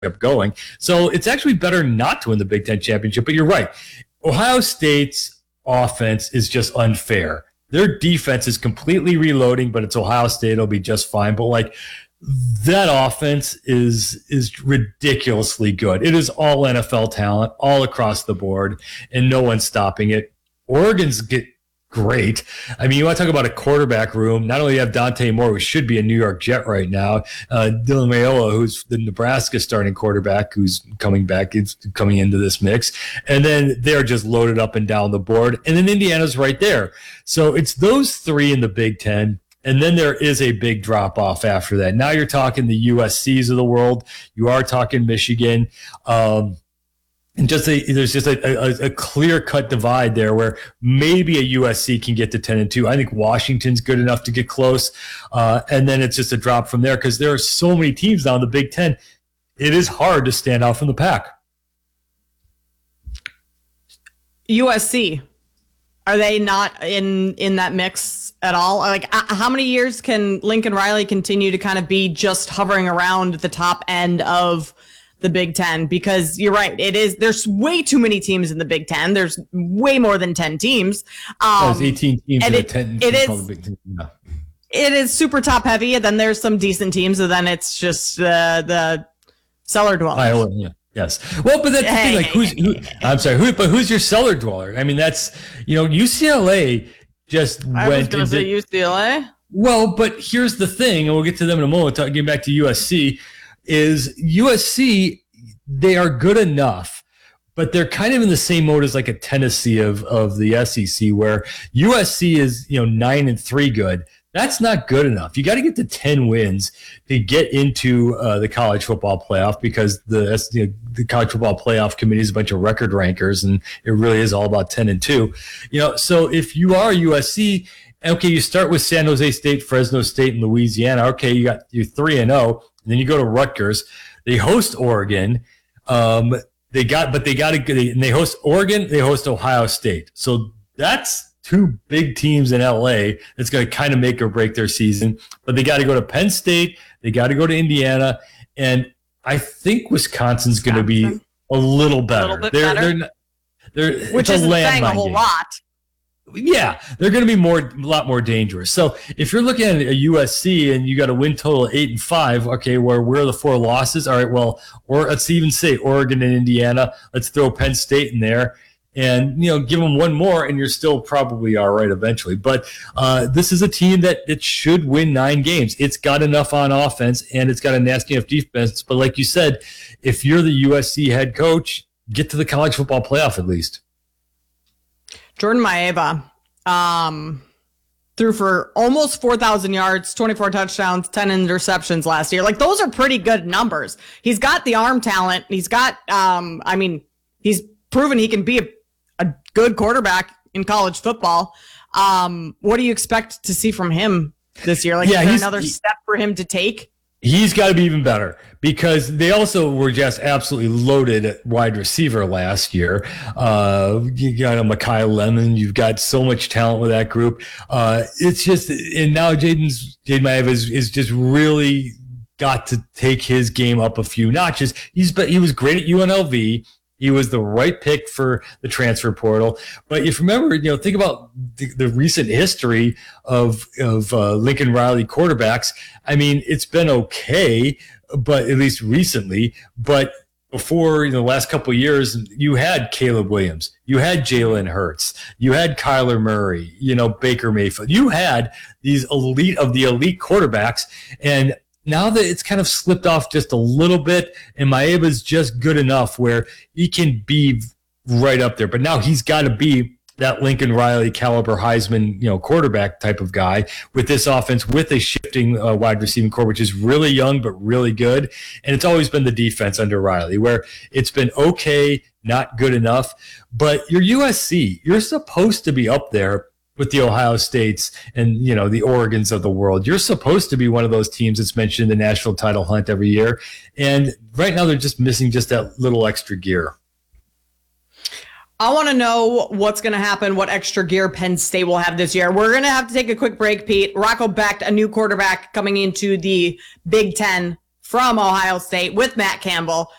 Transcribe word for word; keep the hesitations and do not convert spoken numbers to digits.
up going. So it's actually better not to win the Big Ten championship. But you're right. Ohio State's offense is just unfair. Their defense is completely reloading, but it's Ohio State. It'll be just fine. But like that offense is is ridiculously good. It is all N F L talent all across the board, and no one's stopping it. Oregon's get great. I mean, you want to talk about a quarterback room. Not only do you have Dante Moore, who should be a New York Jet right now, uh, Dylan Raiola, who's the Nebraska starting quarterback, who's coming back, is coming into this mix. And then they're just loaded up and down the board. And then Indiana's right there. So it's those three in the Big Ten. And then there is a big drop off after that. Now you're talking the U S Cs of the world. You are talking Michigan. Um, And just a, there's just a, a, a clear-cut divide there where maybe a U S C can get to ten and two. I think Washington's good enough to get close, uh, and then it's just a drop from there because there are so many teams now in the Big Ten. It is hard to stand out from the pack. U S C, are they not in in that mix at all? Like, uh, how many years can Lincoln Riley continue to kind of be just hovering around the top end of the Big Ten? Because you're right, it is. There's way too many teams in the Big Ten. There's way more than ten teams. Um, There's eighteen teams and in it, the ten. It is. The Big Ten. No. It is super top heavy, and then there's some decent teams, and then it's just uh, the cellar dwellers. Iowa, yeah. Yes. Well, but that's the thing. Like, who's? Who, I'm sorry. Who? But who's your cellar dweller? I mean, that's you know, U C L A just I went. was going to say U C L A. Well, but here's the thing, and we'll get to them in a moment. Getting back to U S C. Is U S C, they are good enough, but they're kind of in the same mode as like a Tennessee of, of the S E C, where U S C is, you know, nine and three good. That's not good enough. You got to get to ten wins to get into uh, the college football playoff, because the you know, the college football playoff committee is a bunch of record rankers, and it really is all about ten and two. You know, so if you are U S C, okay, you start with San Jose State, Fresno State, and Louisiana. Okay, you got you're three and zero. And then you go to Rutgers. They host Oregon. Um, they got, but they got to. They, and they host Oregon. They host Ohio State. So that's two big teams in L A. That's going to kind of make or break their season. But they got to go to Penn State. They got to go to Indiana, and I think Wisconsin's going to be a little better. A little bit they're, better. They're not, they're, Which isn't saying a whole game. lot. Yeah, they're going to be more, a lot more dangerous. So if you're looking at a U S C and you got a win total of eight and five, okay, where where are the four losses? All right, well, or let's even say Oregon and Indiana. Let's throw Penn State in there, and you know, give them one more, and you're still probably all right eventually. But uh, this is a team that that should win nine games. It's got enough on offense, and it's got a nasty enough defense. But like you said, if you're the U S C head coach, get to the college football playoff at least. Jordan Maeva um, threw for almost four thousand yards, twenty-four touchdowns, ten interceptions last year. Like, those are pretty good numbers. He's got the arm talent. He's got, um, I mean, he's proven he can be a, a good quarterback in college football. Um, what do you expect to see from him this year? Like, yeah, is there he's, another he, step for him to take? He's got to be even better, because they also were just absolutely loaded at wide receiver last year. Uh, you got a Mekhi Lemon. You've got so much talent with that group. Uh, it's just, and now Jaden's Jaden Maeva is, is just really got to take his game up a few notches. He's but he was great at U N L V. He was the right pick for the transfer portal. But if you remember, you know, think about the, the recent history of of uh, Lincoln Riley quarterbacks. I mean, it's been okay, but at least recently. But before, you know, the last couple of years, you had Caleb Williams, you had Jalen Hurts, you had Kyler Murray, you know, Baker Mayfield. You had these elite of the elite quarterbacks, and now that it's kind of slipped off just a little bit, and Maeva's just good enough where he can be right up there. But now he's got to be that Lincoln Riley caliber Heisman, you know, quarterback type of guy with this offense, with a shifting uh, wide receiving core, which is really young but really good. And it's always been the defense under Riley, where it's been okay, not good enough. But you're U S C. You're supposed to be up there with the Ohio States and, you know, the Oregons of the world. You're supposed to be one of those teams that's mentioned in the national title hunt every year. And right now they're just missing just that little extra gear. I want to know what's going to happen, what extra gear Penn State will have this year. We're going to have to take a quick break, Pete. Rocco Becht, a new quarterback coming into the Big Ten from Ohio State with Matt Campbell.